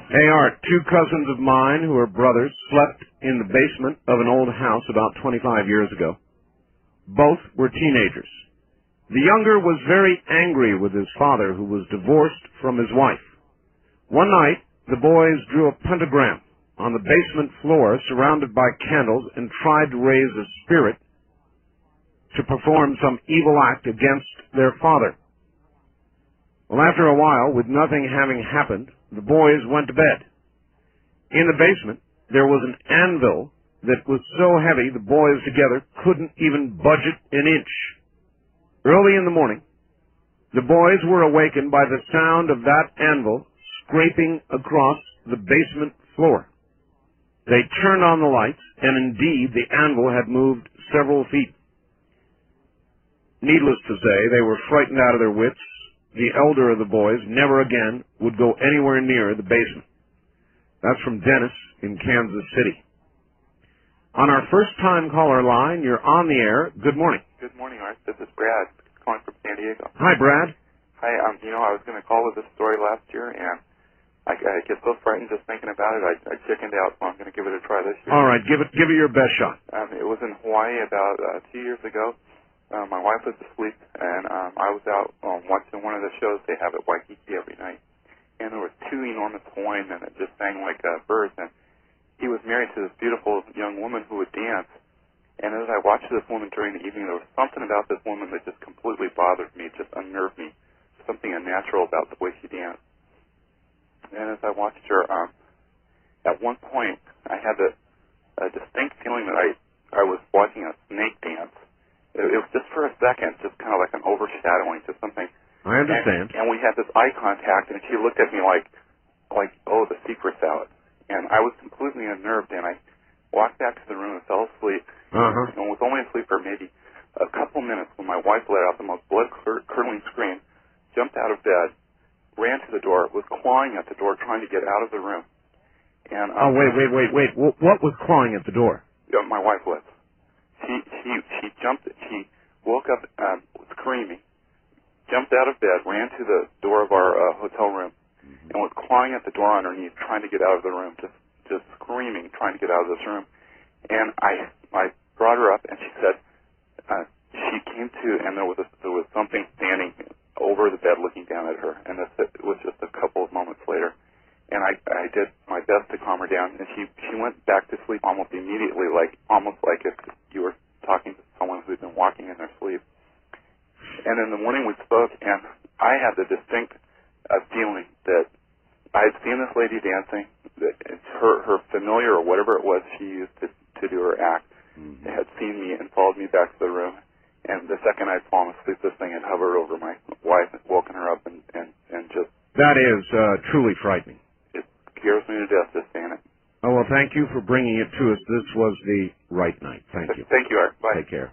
Hey, Art, two cousins of mine who are brothers slept in the basement of an old house about 25 years ago. Both were teenagers. The younger was very angry with his father, who was divorced from his wife. One night, the boys drew a pentagram on the basement floor surrounded by candles and tried to raise a spirit to perform some evil act against their father. Well, after a while, with nothing having happened, the boys went to bed. In the basement, there was an anvil that was so heavy the boys together couldn't even budge it an inch. Early in the morning, the boys were awakened by the sound of that anvil scraping across the basement floor. They turned on the lights, and indeed the anvil had moved several feet. Needless to say, they were frightened out of their wits. The elder of the boys never again would go anywhere near the basement. That's from Dennis in Kansas City. On our first-time caller line, you're on the air. Good morning. Good morning, Art. This is Brad calling from San Diego. Hi, Brad. Hi. I was going to call with this story last year, and I get so frightened just thinking about it. I chickened out, so I'm going to give it a try this year. All right, give it your best shot. It was in Hawaii about 2 years ago. My wife was asleep, and I was out watching one of the shows they have at Waikiki every night. And there were two enormous Hawaiian men that just sang like birds. And he was married to this beautiful young woman who would dance. And as I watched this woman during the evening, there was something about this woman that just completely bothered me, just unnerved me. Something unnatural about the way she danced. And as I watched her, at one point, I had a distinct feeling that I was watching a snake dance. It was just for a second, just kind of like an overshadowing to something. I understand. And we had this eye contact, and she looked at me like, oh, the secret's out. And I was completely unnerved, and I walked back to the room and fell asleep. And was only asleep for maybe a couple minutes when my wife let out the most blood-curdling scream, jumped out of bed, ran to the door, was clawing at the door, trying to get out of the room. And wait. What was clawing at the door? My wife was. She jumped. She woke up screaming, jumped out of bed, ran to the door of our hotel room, and was clawing at the door underneath, trying to get out of the room, just screaming, trying to get out of this room. And I brought her up, and she said she came to, and there was something standing over the bed, looking down at her. And it was just a couple of moments later. And I did my best to calm her down, and she went back to sleep almost immediately, almost like if you were talking to someone who'd been walking in their sleep. And in the morning we spoke, and I had the distinct feeling that I had seen this lady dancing, that her familiar or whatever it was she used to do her act, had seen me and followed me back to the room. And the second I'd fallen asleep, this thing had hovered over my wife and woken her up and just... That is truly frightening. Scares me to death just saying it. Oh, well, thank you for bringing it to us. This was the right night. Thank you. Thank you, Art. Bye. Take care.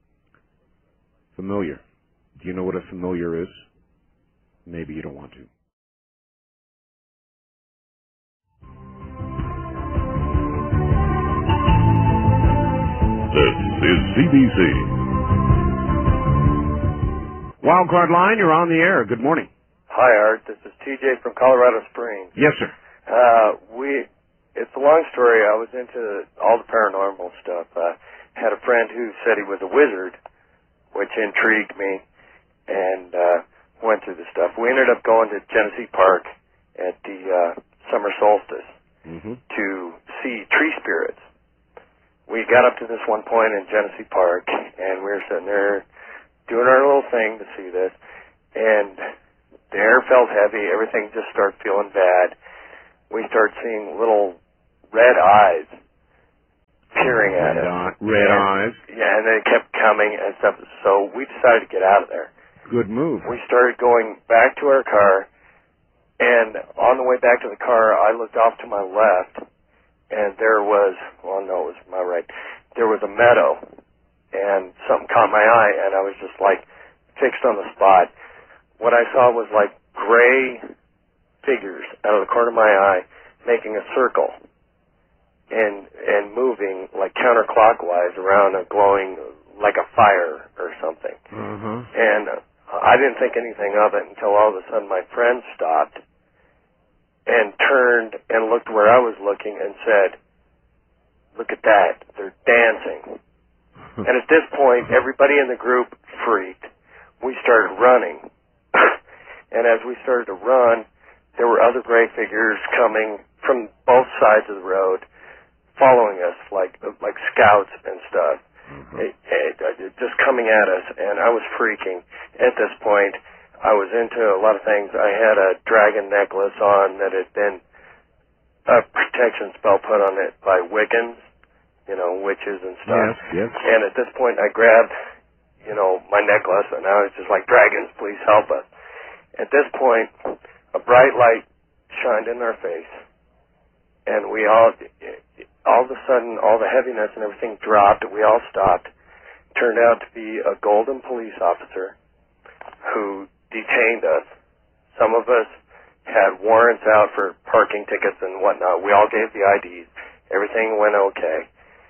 Familiar. Do you know what a familiar is? Maybe you don't want to. This is CBC. Wildcard Line, you're on the air. Good morning. Hi, Art. This is TJ from Colorado Springs. Yes, sir. It's a long story. I was into all the paranormal stuff. Had a friend who said he was a wizard, which intrigued me, and went through the stuff. We ended up going to Genesee Park at the summer solstice to see tree spirits. We got up to this one point in Genesee Park, and we were sitting there doing our little thing to see this, and the air felt heavy. Everything just started feeling bad. We started seeing little red eyes peering at us. Red eyes? Yeah, and they kept coming and stuff. So we decided to get out of there. Good move. We started going back to our car, and on the way back to the car, I looked off to my left, and there was, well, no, it was my right. There was a meadow, and something caught my eye, and I was just like fixed on the spot. What I saw was like gray figures out of the corner of my eye making a circle and moving like counterclockwise around a glowing, like a fire or something. And I didn't think anything of it until all of a sudden my friend stopped, and and turned and looked where I was looking and said, "Look at that, they're dancing." And at this point, everybody in the group freaked. We started running. And as we started to run, there were other gray figures coming from both sides of the road, following us like scouts and stuff, just coming at us. And I was freaking. At this point, I was into a lot of things. I had a dragon necklace on that had been a protection spell put on it by Wiccans, witches and stuff. Yes. And at this point, I grabbed, my necklace, and I was just like, "Dragons, please help us." At this point, a bright light shined in our face, and we all of a sudden, all the heaviness and everything dropped. We all stopped. Turned out to be a golden police officer who detained us. Some of us had warrants out for parking tickets and whatnot. We all gave the IDs. Everything went okay.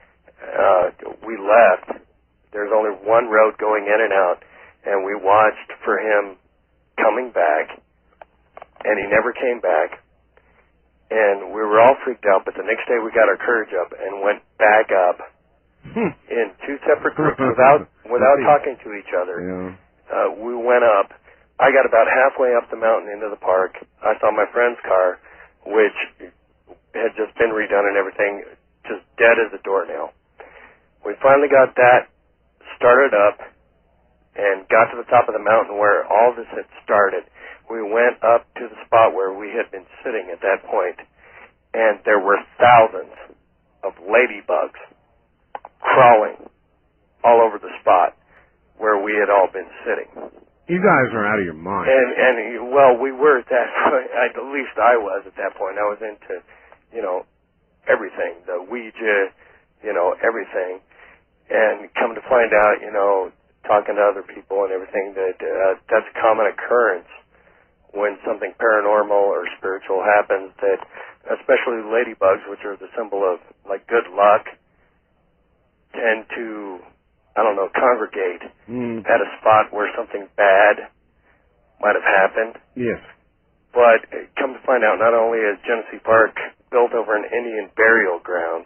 We left. There's only one road going in and out, and we watched for him coming back, and he never came back. And we were all freaked out, but the next day we got our courage up and went back up in two separate groups without talking to each other. Yeah. We went up. I got about halfway up the mountain into the park. I saw my friend's car, which had just been redone and everything, just dead as a doornail. We finally got that started up and got to the top of the mountain where all this had started. We went up to the spot where we had been sitting at that point, and there were thousands of ladybugs crawling all over the spot where we had all been sitting. You guys are out of your mind. And well, we were at that point. At least I was at that point. I was into, everything, the Ouija, everything. And come to find out, talking to other people and everything, that that's a common occurrence when something paranormal or spiritual happens, that especially ladybugs, which are the symbol of like good luck, tend to, congregate at a spot where something bad might have happened. Yes. But come to find out, not only is Genesee Park built over an Indian burial ground,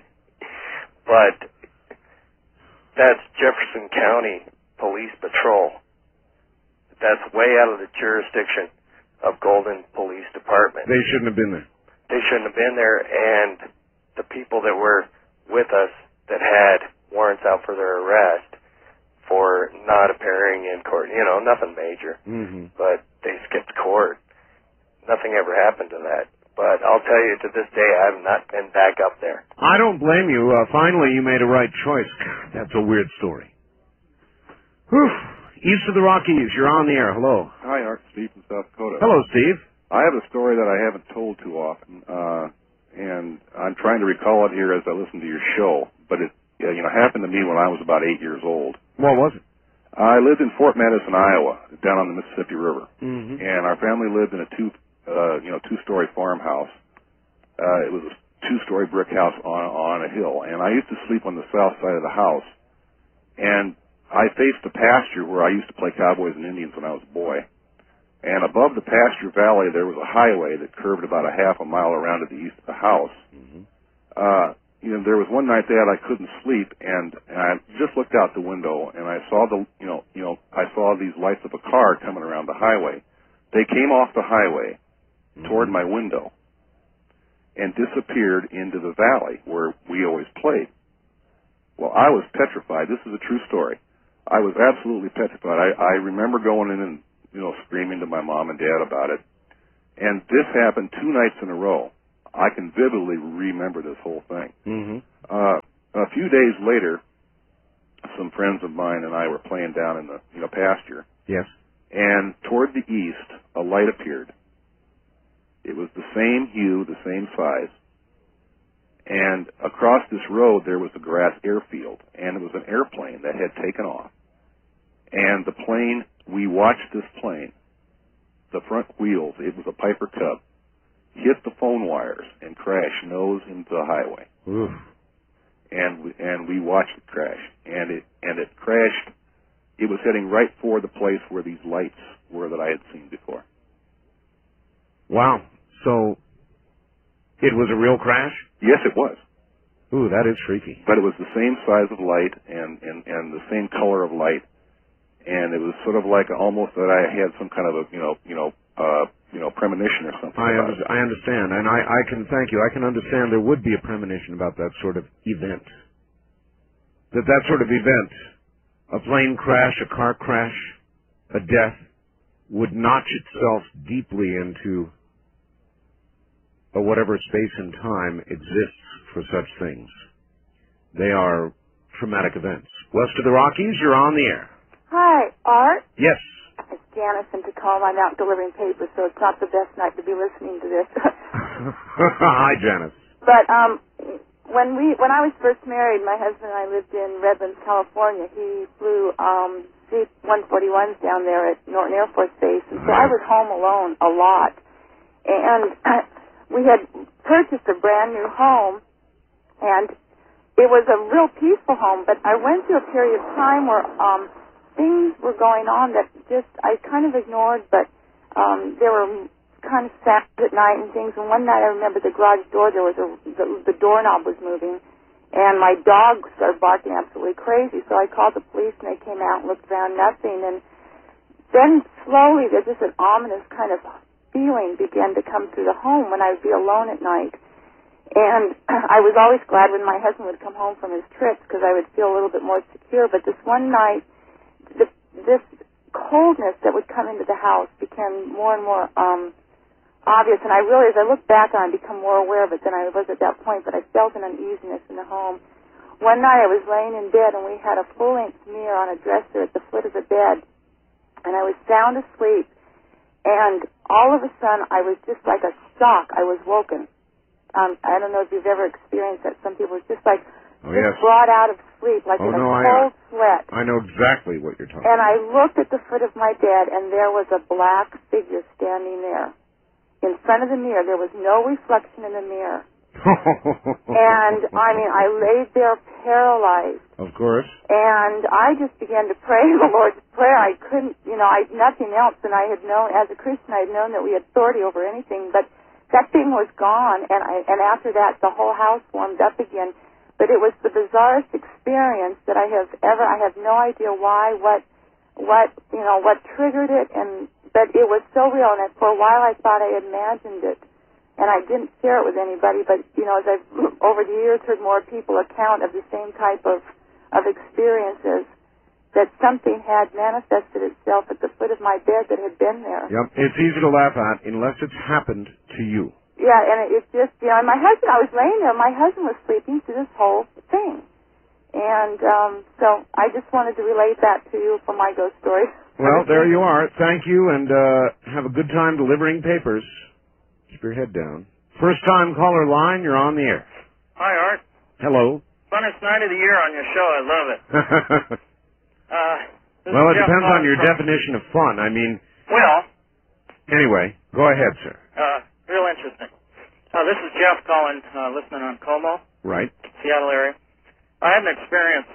but that's Jefferson County Police Patrol. That's way out of the jurisdiction of Golden Police Department. They shouldn't have been there. They shouldn't have been there, and the people that were with us that had warrants out for their arrest for not appearing in court, nothing major, but they skipped court. Nothing ever happened to that. But I'll tell you, to this day, I have not been back up there. I don't blame you. Finally, you made a right choice. God, that's a weird story. Whew. East of the Rockies, you're on the air. Hello. Hi, Art. Steve from South Dakota. Hello, Steve. I have a story that I haven't told too often, and I'm trying to recall it here as I listen to your show. But it, happened to me when I was about 8 years old. What was it? I lived in Fort Madison, Iowa, down on the Mississippi River, Mm-hmm. and our family lived in a two-story farmhouse. It was a two-story brick house on a hill, and I used to sleep on the south side of the house. And I faced a pasture where I used to play cowboys and Indians when I was a boy. And above the pasture valley, there was a highway that curved about a half a mile around to the east of the house. Mm-hmm. There was one night that I couldn't sleep, and I just looked out the window, and I saw I saw these lights of a car coming around the highway. They came off the highway toward my window and disappeared into the valley where we always played. Well, I was petrified. This is a true story. I was absolutely petrified. I remember going in and, screaming to my mom and dad about it. And this happened 2 nights in a row. I can vividly remember this whole thing. Mm-hmm. A few days later, some friends of mine and I were playing down in the pasture. Yes. And toward the east, a light appeared. It was the same hue, the same size. And across this road, there was a grass airfield, and it was an airplane that had taken off. And the plane, we watched this plane, the front wheels, it was a Piper Cub, hit the phone wires and crash nose into the highway. Oof. And we watched it crash. And it crashed. It was heading right for the place where these lights were that I had seen before. Wow. So It was a real crash? Yes, it was. Ooh, that is freaky. But it was the same size of light and the same color of light, and it was sort of like almost that I had some kind of a premonition or something. I understand, and I can thank you. I can understand there would be a premonition about that sort of event. That sort of event, a plane crash, a car crash, a death, would notch itself deeply into whatever space and time exists for such things. They are traumatic events. West of the Rockies, you're on the air. Hi, Art. Yes. It's Janice in Tacoma. I'm out delivering papers, so it's not the best night to be listening to this. Hi, Janice. But when I was first married, my husband and I lived in Redlands, California. He flew C-141s down there at Norton Air Force Base, and so I was home alone a lot. And we had purchased a brand new home, and it was a real peaceful home, but I went through a period of time where things were going on that just I kind of ignored, but there were kind of sad at night and things. And one night I remember the garage door, there was the doorknob was moving, and my dog started barking absolutely crazy. So I called the police, and they came out and looked around, nothing. And then slowly there's just an ominous kind of feeling began to come through the home when I would be alone at night. And I was always glad when my husband would come home from his trips because I would feel a little bit more secure. But this one night, this coldness that would come into the house became more and more obvious. And I really, as I look back on it, I become more aware of it than I was at that point. But I felt an uneasiness in the home. One night I was laying in bed, and we had a full-length mirror on a dresser at the foot of the bed. And I was sound asleep. And all of a sudden, I was just like a shock. I was woken. I don't know if you've ever experienced that. Some people, it's just like brought out of sleep, like in a cold sweat. I know exactly what you're talking about. And I about. looked at the foot of my bed, and there was a black figure standing there. In front of the mirror, there was no reflection in the mirror. And, I mean, I laid there paralyzed. Of course. And I just began to pray the Lord's Prayer. I couldn't, nothing else. And I had known, as a Christian, I had known that we had authority over anything. But that thing was gone. And after that, the whole house warmed up again. But it was the bizarrest experience that I have no idea why, what triggered it. But it was so real. And for a while, I thought I had imagined it. And I didn't share it with anybody, but, as I've, over the years, heard more people account of the same type of experiences, that something had manifested itself at the foot of my bed that had been there. Yep, it's easy to laugh at unless it's happened to you. Yeah, and it's just, and my husband, I was laying there, my husband was sleeping through this whole thing. And so I just wanted to relate that to you for my ghost story. Well, there you are. Thank you, and have a good time delivering papers. Keep your head down. First-time caller line, you're on the air. Hi, Art. Hello. Funnest night of the year on your show. I love it. Well, it depends on your definition of fun. I mean... Well... Anyway, go ahead, sir. Real interesting. This is Jeff calling, listening on Como. Right. Seattle area. I had an experience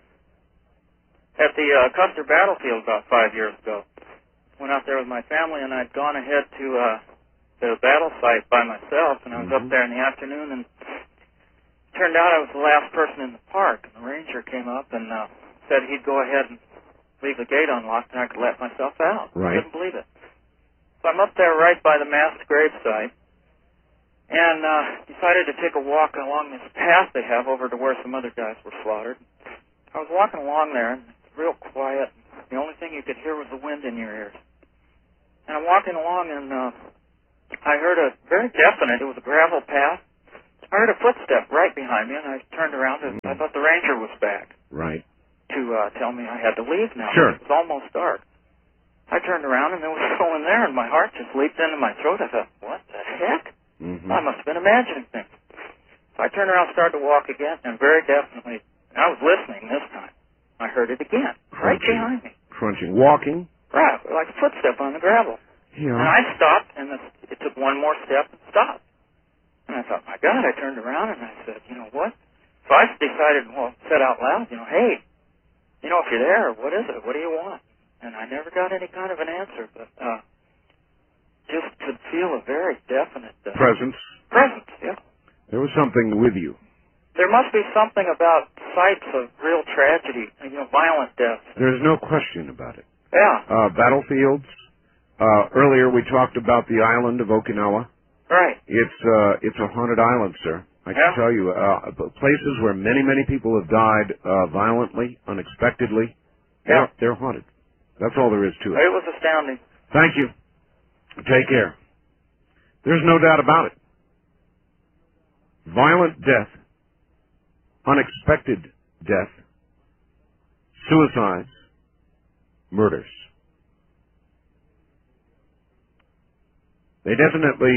at the Custer battlefield about 5 years ago. Went out there with my family, and I'd gone ahead to... the battle site by myself, and I was up there in the afternoon, and it turned out I was the last person in the park. And the ranger came up and said he'd go ahead and leave the gate unlocked, and I could let myself out. Right. I couldn't believe it. So I'm up there right by the mass grave site, and decided to take a walk along this path they have over to where some other guys were slaughtered. I was walking along there, and it's real quiet. The only thing you could hear was the wind in your ears. And I'm walking along, and I heard a very definite, it was a gravel path. I heard a footstep right behind me, and I turned around, and I thought the ranger was back. Right. To tell me I had to leave now. Sure. It was almost dark. I turned around, and there was someone there, and my heart just leaped into my throat. I thought, what the heck? I must have been imagining things. So I turned around, started to walk again, and very definitely, I was listening this time. I heard it again, right behind me. Crunching. Walking? Right, like a footstep on the gravel. Yeah. And I stopped, and it took one more step and stopped. And I thought, my God, I turned around and I said, you know what? So I decided, said out loud, hey, if you're there, what is it? What do you want? And I never got any kind of an answer, but just could feel a very definite... Presence? Presence, yes. There was something with you. There must be something about sites of real tragedy, violent deaths. There's no question about it. Yeah. Battlefields. Earlier we talked about the island of Okinawa. Right. It's a haunted island, sir. I can tell you, places where many, many people have died violently, unexpectedly. They're haunted. That's all there is to it. It was astounding. Thank you. Take care. There's no doubt about it. Violent death, unexpected death, suicides, murders. They definitely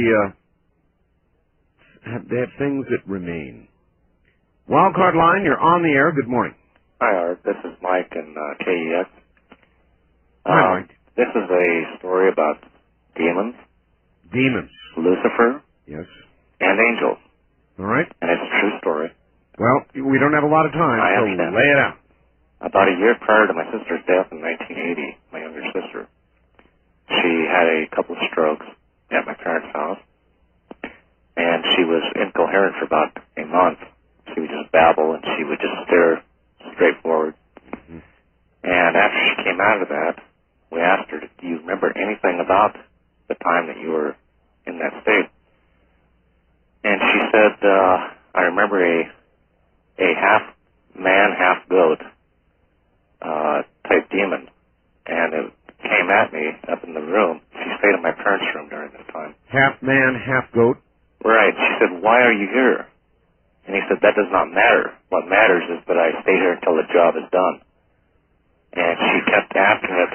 have things that remain. Wildcard line, you're on the air. Good morning. Hi, Art. This is Mike in KEX. Hi, Mike. This is a story about demons. Demons. Lucifer. Yes. And angels. All right. And it's a true story. Well, we don't have a lot of time, so lay it out. About a year prior to my sister's death in 1980, my younger sister, she had a couple of strokes at my parents' house, and she was incoherent for about a month. She would just babble, and she would just stare straight forward. Mm-hmm. And after she came out of that, we asked her, do you remember anything about the time that you were in that state? And she said, I remember a half man, half goat type demon, and it came at me up in the room. She stayed in my parents' room during this time. Half man, half goat? Right. She said, why are you here? And he said, that does not matter. What matters is that I stay here until the job is done. And she kept asking it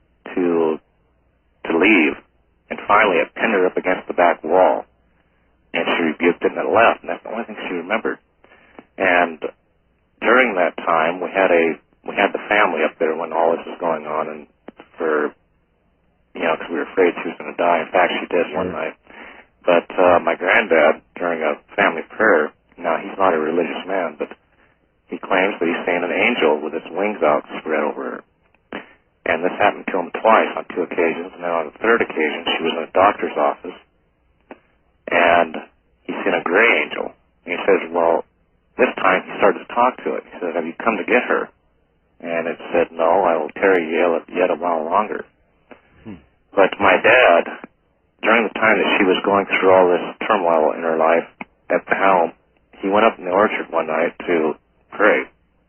to leave, and finally it pinned her up against the back wall. And she rebuked it and it left, and that's the only thing she remembered. And during that time, we had the family up there when all this was going on, and because we were afraid she was going to die. In fact, she did one night. But my granddad, during a family prayer, now he's not a religious man, but he claims that he's seen an angel with its wings outspread over her. And this happened to him twice on 2 occasions, and then on the 3rd occasion, she was in a doctor's office, and he's seen a gray angel. And he says, well, this time he started to talk to it. He said, have you come to get her? And it said, no, I will tarry yet a while longer. But my dad, during the time that she was going through all this turmoil in her life at the helm, he went up in the orchard one night to pray.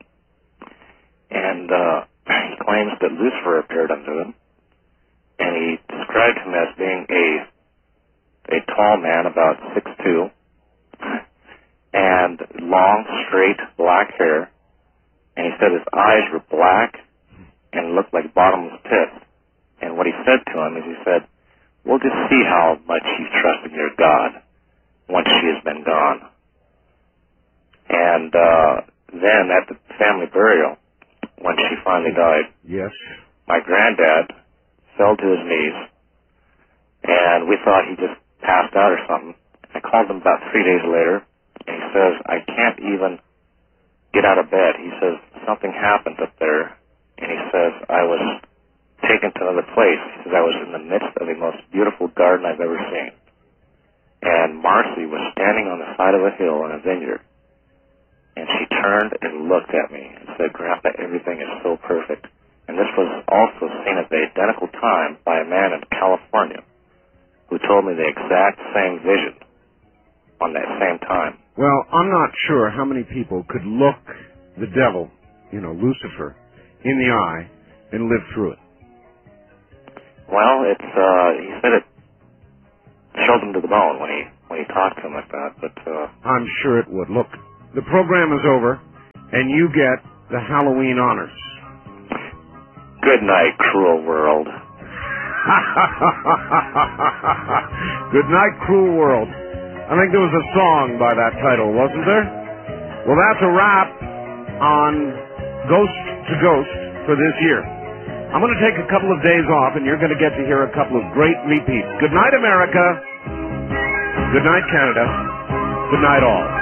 And he claims that Lucifer appeared unto him, and he described him as being a tall man, about 6'2", and long, straight, black hair. And he said his eyes were black and looked like bottomless pits. And what he said to him is, he said, we'll just see how much you trust in your God once she has been gone. And then at the family burial, when she finally died, yes, my granddad fell to his knees, and we thought he just passed out or something. I called him about 3 days later, and he says, I can't even get out of bed. He says, something happened up there, and he says, I was taken to another place. He says, I was in the midst of the most beautiful garden I've ever seen. And Marcy was standing on the side of a hill in a vineyard, and she turned and looked at me and said, Grandpa, everything is so perfect. And this was also seen at the identical time by a man in California who told me the exact same vision on that same time. Well, I'm not sure how many people could look the devil, Lucifer, in the eye and live through it. Well, he said it chilled him to the bone when he talked to him like that, but I'm sure it would. Look, the program is over, and you get the Halloween honors. Good night, cruel world. Good night, cruel world. I think there was a song by that title, wasn't there? Well, that's a wrap on Ghost to Ghost for this year. I'm going to take a couple of days off, and you're going to get to hear a couple of great repeats. Good night, America. Good night, Canada. Good night, all.